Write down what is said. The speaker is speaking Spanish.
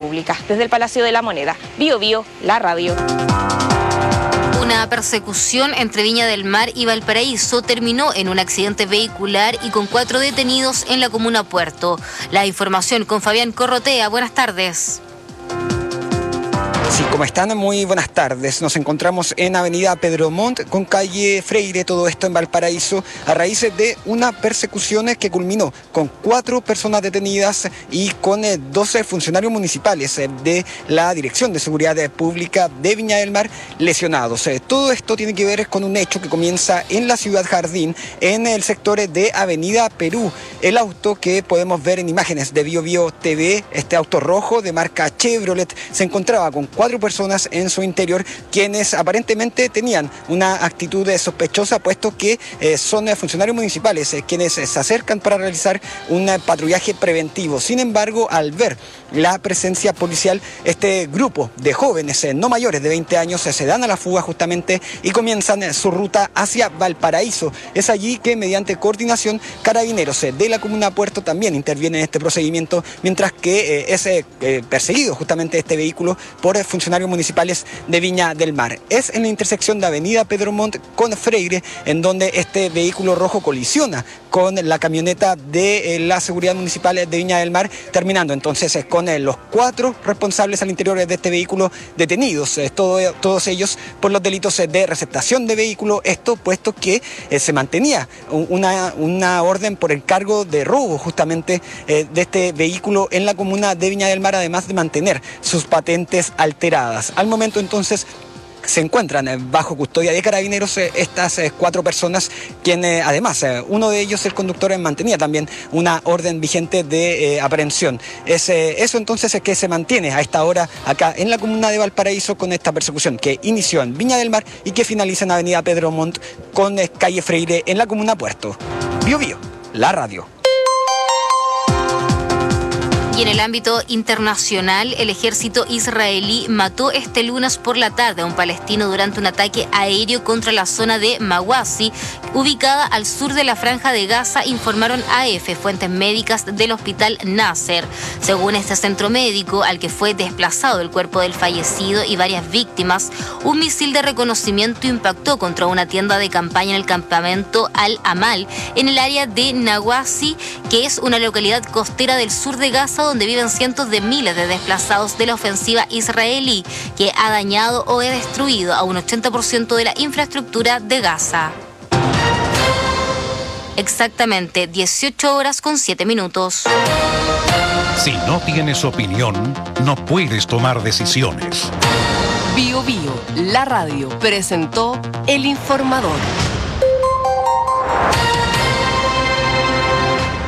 República. Desde el Palacio de la Moneda, Bío Bío, la radio. Una persecución entre Viña del Mar y Valparaíso terminó en un accidente vehicular y con 4 detenidos en la comuna Puerto. La información con Fabián Corrotea. Buenas tardes. Sí, ¿cómo están? Muy buenas tardes. Nos encontramos en Avenida Pedro Montt con calle Freire, todo esto en Valparaíso, a raíz de una persecución que culminó con 4 personas detenidas y con 12 funcionarios municipales de la Dirección de Seguridad Pública de Viña del Mar lesionados. Todo esto tiene que ver con un hecho que comienza en la ciudad Jardín, en el sector de Avenida Perú. El auto que podemos ver en imágenes de Bío Bío TV, este auto rojo de marca Chevrolet, se encontraba con 4 personas en su interior, quienes aparentemente tenían una actitud sospechosa, puesto que son funcionarios municipales quienes se acercan para realizar un patrullaje preventivo. Sin embargo, al ver la presencia policial, este grupo de jóvenes no mayores de 20 años se dan a la fuga justamente y comienzan su ruta hacia Valparaíso. Es allí que, mediante coordinación, carabineros de la comuna Puerto también intervienen en este procedimiento, mientras que es perseguido justamente este vehículo por funcionarios municipales de Viña del Mar. Es en la intersección de Avenida Pedro Montt con Freire, en donde este vehículo rojo colisiona con la camioneta de la seguridad municipal de Viña del Mar, terminando entonces con los 4 responsables al interior de este vehículo detenidos, todos ellos por los delitos de receptación de vehículo, esto puesto que se mantenía una orden por encargo de robo justamente de este vehículo en la comuna de Viña del Mar, además de mantener sus patentes alteradas. Al momento entonces se encuentran bajo custodia de carabineros estas 4 personas, quienes además uno de ellos, el conductor, mantenía también una orden vigente de aprehensión. Es eso entonces que se mantiene a esta hora acá en la comuna de Valparaíso con esta persecución que inició en Viña del Mar y que finaliza en Avenida Pedro Montt con calle Freire en la comuna Puerto. Bío Bío, la radio. Y en el ámbito internacional, el ejército israelí mató este lunes por la tarde a un palestino durante un ataque aéreo contra la zona de Mawasi, ubicada al sur de la Franja de Gaza, informaron AF, fuentes médicas del hospital Nasser. Según este centro médico, al que fue desplazado el cuerpo del fallecido y varias víctimas, un misil de reconocimiento impactó contra una tienda de campaña en el campamento Al-Amal, en el área de Mawasi, que es una localidad costera del sur de Gaza, donde viven cientos de miles de desplazados de la ofensiva israelí, que ha dañado o destruido a un 80% de la infraestructura de Gaza. Exactamente 18 horas con 7 minutos. Si no tienes opinión, no puedes tomar decisiones. Bío Bío, la radio, presentó El Informador.